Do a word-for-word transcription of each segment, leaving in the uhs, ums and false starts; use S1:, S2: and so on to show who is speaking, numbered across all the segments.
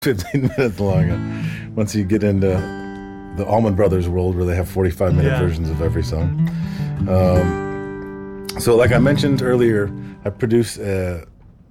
S1: fifteen minutes long. Once you get into the Allman Brothers world where they have forty-five minute
S2: Yeah.
S1: versions of every song. Um, so like I mentioned earlier, I produce a,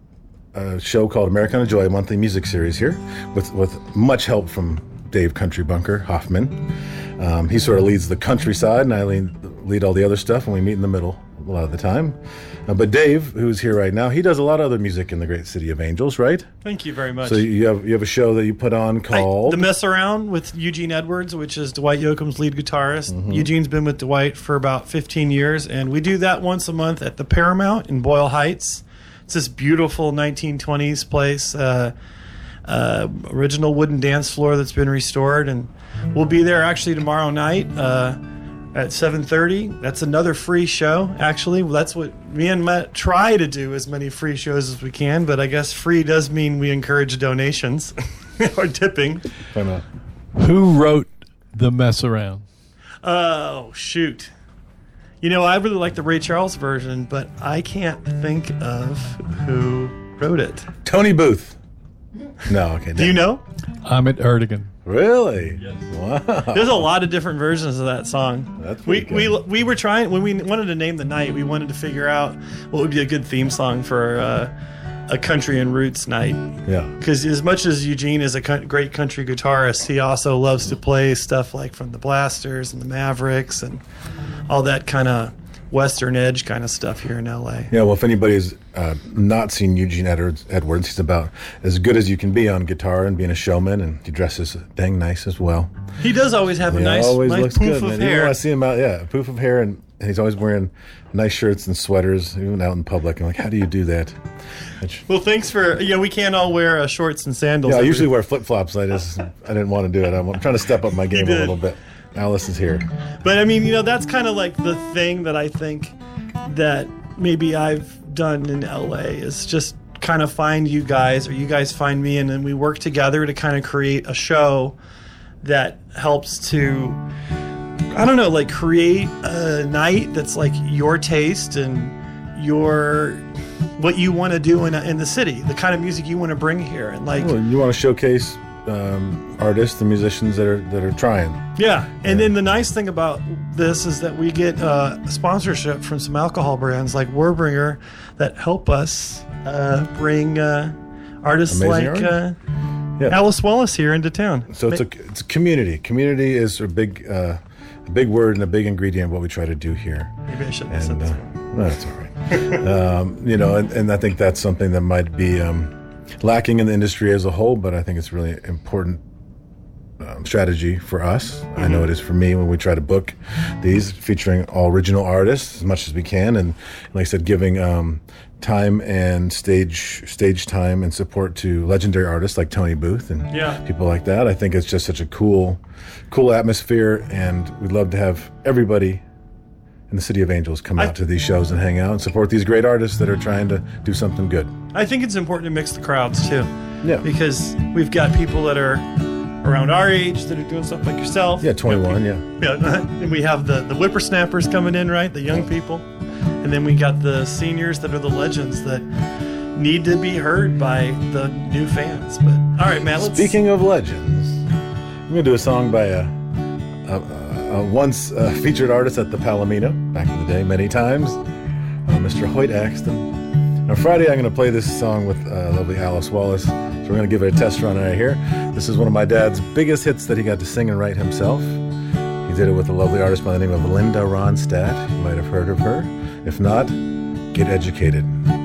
S1: a show called Americana Joy, a monthly music series here with, with much help from Dave Country Bunker Hoffman. Um, he sort of leads the country side and I lead, lead all the other stuff, and we meet in the middle a lot of the time. Uh, but Dave, who's here right now, he does a lot of other music in the great city of Angels, right?
S2: Thank you very much.
S1: So you have you have a show that you put on
S2: I,
S1: called
S2: The Mess Around with Eugene Edwards, which is Dwight Yoakam's lead guitarist.
S1: Mm-hmm.
S2: Eugene's been with Dwight for about fifteen years, and we do that once a month at the Paramount in Boyle Heights. It's this beautiful nineteen twenties place, uh, uh, original wooden dance floor that's been restored, and we'll be there actually tomorrow night uh, at seven thirty. That's another free show, actually. That's what me and Matt try to do, as many free shows as we can, but I guess free does mean we encourage donations or tipping.
S1: Wait a minute.
S3: Who wrote The Mess Around?
S2: Oh, shoot. You know, I really like the Ray Charles version, but I can't think of who wrote it.
S1: Tony Booth. No, okay.
S2: Do you know?
S3: Ahmet Erdogan.
S1: Really? Wow.
S2: There's a lot of different versions of that song.
S1: That's
S2: we,
S1: pretty
S2: we
S1: good.
S2: we were trying, when we wanted to name the night, we wanted to figure out what would be a good theme song for uh, a country and roots night.
S1: Yeah.
S2: Because as much as Eugene is a co- great country guitarist, he also loves to play stuff like from the Blasters and the Mavericks and all that kind of Western edge kind of stuff here in L A.
S1: Yeah, well, if anybody's uh, not seen Eugene Edwards, Edwards, he's about as good as you can be on guitar and being a showman, and he dresses dang nice as well.
S2: He does always have a
S1: He
S2: nice,
S1: always
S2: nice
S1: looks
S2: poof
S1: good,
S2: of
S1: man. Even
S2: hair.
S1: when I see him out, yeah, a poof of hair, and, and he's always wearing nice shirts and sweaters, even out in public. I'm like, how do you do that? Which,
S2: Well, thanks for, you know, we can't all wear uh, shorts and sandals.
S1: yeah, I
S2: every-
S1: usually wear flip flops. I just, I didn't want to do it. I'm, I'm trying to step up my game a
S2: did.
S1: little bit. Alice is here.
S2: But I mean, you know, that's kind of like the thing that I think that maybe I've done in L A is just kind of find you guys, or you guys find me, and then we work together to kind of create a show that helps to, I don't know, like create a night that's like your taste and your, what you want to do in, a, in the city, the kind of music you want to bring here. And like,
S1: Well, you want to showcase um, artists and musicians that are that are trying.
S2: yeah, and then the nice thing about this is that we get uh, sponsorship from some alcohol brands like Warbringer that help us uh, bring uh, artists
S1: Amazing
S2: like
S1: art.
S2: uh,
S1: Yeah.
S2: Alice Wallace here into town.
S1: So it's a it's a community. Community is a big uh, a big word and a big ingredient of what we try to do here.
S2: Maybe I shouldn't have said
S1: And
S2: this
S1: uh,
S2: one.
S1: well, that's all right. um, you know, and, and I think that's something that might be um, lacking in the industry as a whole, but I think it's really important um, strategy for us. I know it is for me when we try to book these featuring all original artists as much as we can, and like I said, giving um, time and stage stage time and support to legendary artists like Tony Booth and
S2: Yeah.
S1: people like that. I think it's just such a cool, cool atmosphere, and we'd love to have everybody in the City of Angels come
S2: I-
S1: out to these shows and hang out and support these great artists that are trying to do something good.
S2: I think it's important to mix the crowds too,
S1: Yeah.
S2: because we've got people that are around our age that are doing stuff like yourself.
S1: Yeah, twenty-one, yeah.
S2: Yeah, and we have the, the whippersnappers coming in, right? The young people. And then we got the seniors that are the legends that need to be heard by the new fans. But all right, Matt, let's...
S1: Speaking of legends, I'm going to do a song by a, a, a, a once uh, featured artist at the Palomino, back in the day, many times, uh, Mister Hoyt Axton. On Friday, I'm going to play this song with uh, lovely Alice Wallace. So we're going to give it a test run right here. This is one of my dad's biggest hits that he got to sing and write himself. He did it with a lovely artist by the name of Linda Ronstadt. You might have heard of her. If not, get educated.